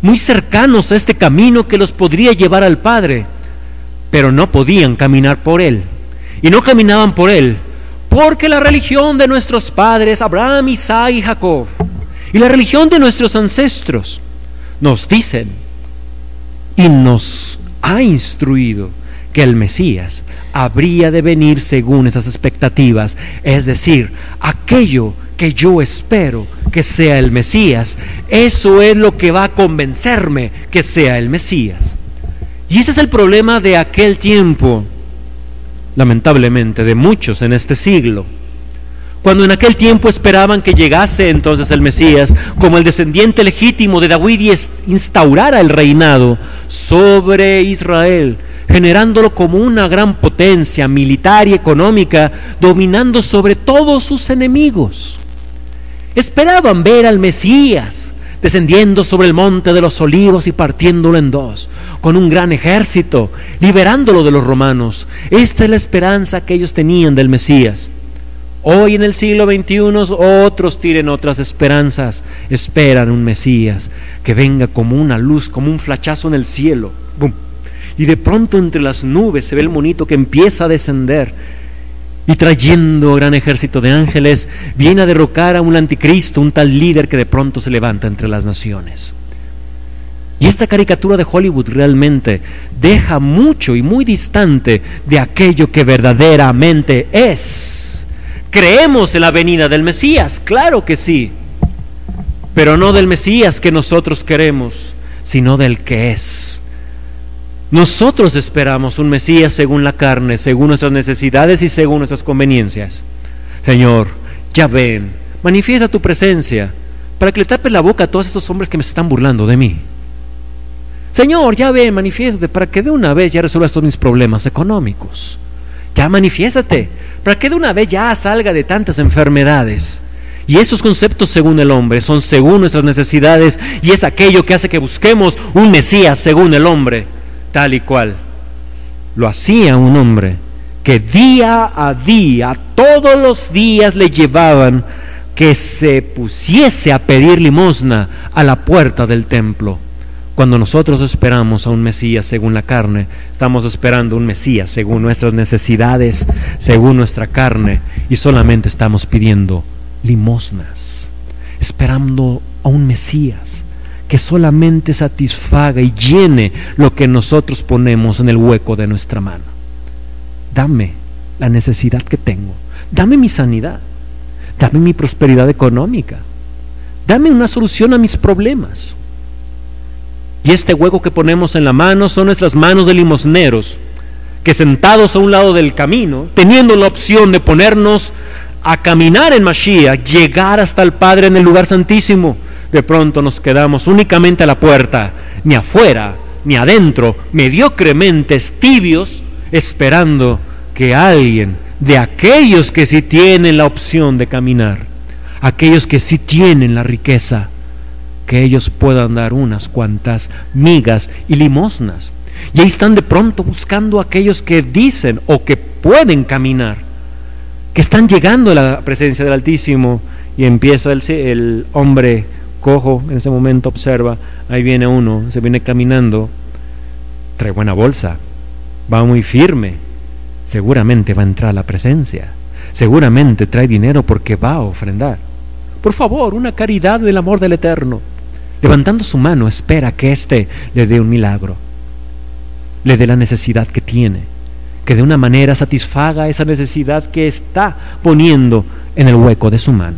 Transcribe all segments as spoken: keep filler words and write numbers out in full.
muy cercanos a este camino que los podría llevar al Padre, pero no podían caminar por él. Y no caminaban por él porque la religión de nuestros padres, Abraham, Isaac y Jacob, y la religión de nuestros ancestros nos dicen y nos ha instruido que el Mesías habría de venir según esas expectativas, es decir, aquello que yo espero que sea el Mesías, eso es lo que va a convencerme que sea el Mesías. Y ese es el problema de aquel tiempo, lamentablemente de muchos en este siglo. Cuando en aquel tiempo esperaban que llegase entonces el Mesías como el descendiente legítimo de David y instaurara el reinado sobre Israel, generándolo como una gran potencia militar y económica, dominando sobre todos sus enemigos. Esperaban ver al Mesías descendiendo sobre el monte de los olivos y partiéndolo en dos, con un gran ejército, liberándolo de los romanos. Esta es la esperanza que ellos tenían del Mesías. Hoy en el siglo veintiuno otros tienen otras esperanzas, esperan un Mesías que venga como una luz, como un flachazo en el cielo, ¡bum! Y de pronto entre las nubes se ve el monito que empieza a descender y trayendo gran ejército de ángeles viene a derrocar a un anticristo, un tal líder que de pronto se levanta entre las naciones. Y esta caricatura de Hollywood realmente deja mucho y muy distante de aquello que verdaderamente es. ¿Creemos en la venida del Mesías? Claro que sí, pero no del Mesías que nosotros queremos, sino del que es. Nosotros esperamos un Mesías según la carne, según nuestras necesidades y según nuestras conveniencias. Señor, ya ven, manifiesta tu presencia para que le tapes la boca a todos estos hombres que me están burlando de mí. Señor, ya ven, manifiéstate para que de una vez ya resuelvas todos mis problemas económicos. Ya manifiéstate para que de una vez ya salga de tantas enfermedades. Y esos conceptos según el hombre son según nuestras necesidades, y es aquello que hace que busquemos un Mesías según el hombre. Tal y cual lo hacía un hombre que día a día, todos los días le llevaban que se pusiese a pedir limosna a la puerta del templo. Cuando nosotros esperamos a un Mesías según la carne, estamos esperando un Mesías según nuestras necesidades, según nuestra carne, y solamente estamos pidiendo limosnas, esperando a un Mesías que solamente satisfaga y llene lo que nosotros ponemos en el hueco de nuestra mano. Dame la necesidad que tengo, dame mi sanidad, dame mi prosperidad económica, dame una solución a mis problemas. Y este hueco que ponemos en la mano son nuestras manos de limosneros, que sentados a un lado del camino, teniendo la opción de ponernos a caminar en Mashiach, llegar hasta el Padre en el lugar santísimo, de pronto nos quedamos únicamente a la puerta, ni afuera, ni adentro, mediocremente tibios, esperando que alguien de aquellos que sí tienen la opción de caminar, aquellos que sí tienen la riqueza, que ellos puedan dar unas cuantas migas y limosnas. Y ahí están de pronto buscando a aquellos que dicen o que pueden caminar, que están llegando a la presencia del Altísimo, y empieza el, el hombre cojo, en ese momento observa, ahí viene uno, se viene caminando, trae buena bolsa, va muy firme, seguramente va a entrar a la presencia, seguramente trae dinero porque va a ofrendar. Por favor, una caridad del amor del Eterno. Levantando su mano, espera que éste le dé un milagro, le dé la necesidad que tiene, que de una manera satisfaga esa necesidad que está poniendo en el hueco de su mano.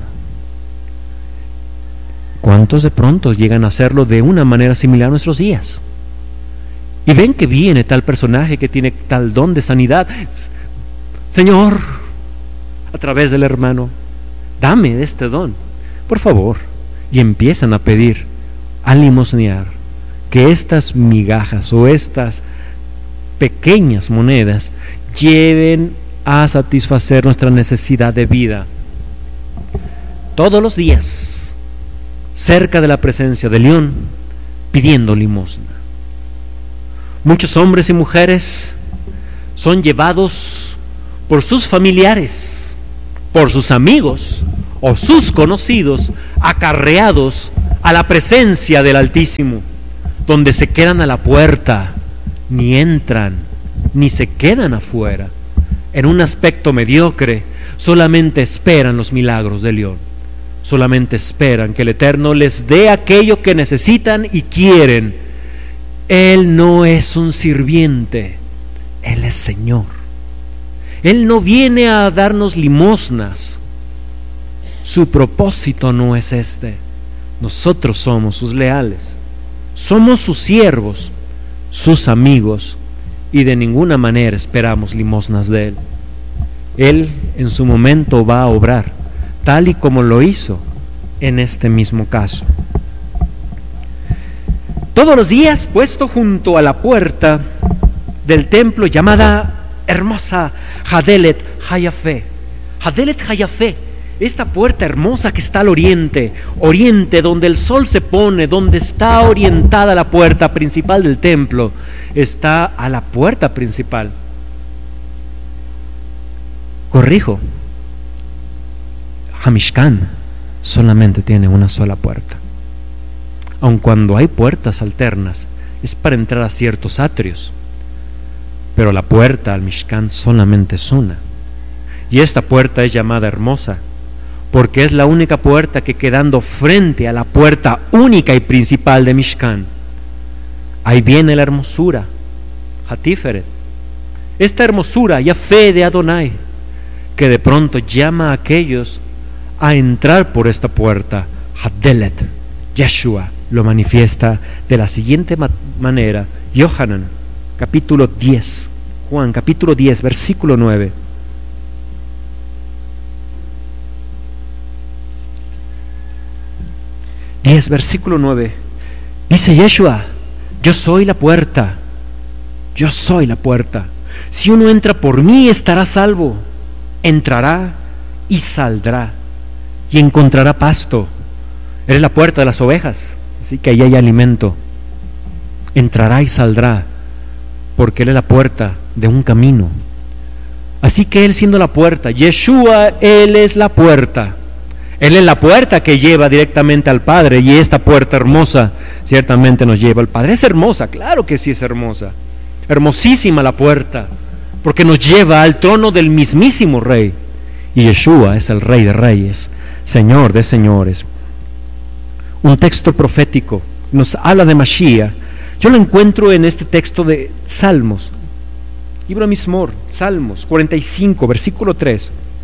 ¿Cuántos de pronto llegan a hacerlo de una manera similar a nuestros días? Y ven que viene tal personaje que tiene tal don de sanidad. Señor, a través del hermano, dame de este don, por favor. Y empiezan a pedir, a limosnear, que estas migajas o estas pequeñas monedas lleven a satisfacer nuestra necesidad de vida. Todos los días, cerca de la presencia de León, pidiendo limosna. Muchos hombres y mujeres son llevados por sus familiares, por sus amigos o sus conocidos, acarreados a la presencia del Altísimo, donde se quedan a la puerta, ni entran, ni se quedan afuera. En un aspecto mediocre, solamente esperan los milagros de León. Solamente esperan que el Eterno les dé aquello que necesitan y quieren. Él no es un sirviente, Él es Señor. Él no viene a darnos limosnas. Su propósito no es este. Nosotros somos sus leales, somos sus siervos, sus amigos, y de ninguna manera esperamos limosnas de Él. Él en su momento va a obrar, tal y como lo hizo en este mismo caso. Todos los días, puesto junto a la puerta del templo llamada hermosa Hadelet Hayafé, Hadelet Hayafé, esta puerta hermosa que está al oriente, oriente donde el sol se pone, donde está orientada la puerta principal del templo, está a la puerta principal. Corrijo, Hamishkan solamente tiene una sola puerta. Aun cuando hay puertas alternas, es para entrar a ciertos atrios, pero la puerta al Mishkan solamente es una. Y esta puerta es llamada hermosa, porque es la única puerta que, quedando frente a la puerta única y principal de Mishkan, ahí viene la hermosura, Hatiferet. Esta hermosura, Yafé de Adonai, que de pronto llama a aquellos a entrar por esta puerta. Hadelet, Yeshua, lo manifiesta de la siguiente ma- manera. Yohanan, capítulo diez, Juan, capítulo diez, versículo nueve. diez, versículo nueve, dice Yeshua: yo soy la puerta, yo soy la puerta. Si uno entra por mí, estará salvo, entrará y saldrá y encontrará pasto. Eres la puerta de las ovejas, así que ahí hay alimento. Entrará y saldrá, porque Él es la puerta de un camino. Así que Él, siendo la puerta, Yeshua, Él es la puerta. Él es la puerta que lleva directamente al Padre, y esta puerta hermosa ciertamente nos lleva al Padre. Es hermosa, claro que sí es hermosa, hermosísima la puerta, porque nos lleva al trono del mismísimo Rey, y Yeshua es el Rey de Reyes, Señor de señores. Un texto profético nos habla de Mashiach. Yo lo encuentro en este texto de Salmos, libro Mismor, Salmos cuarenta y cinco, versículo tres.